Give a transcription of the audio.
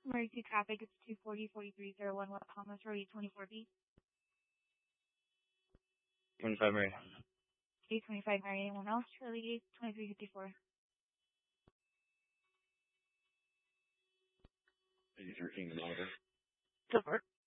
Emergency traffic, it's 240-4301 West Thomas Road, 24B. 25 Mary. 825 Mary. Anyone else? Charlie 2354. 13 monitor. So far.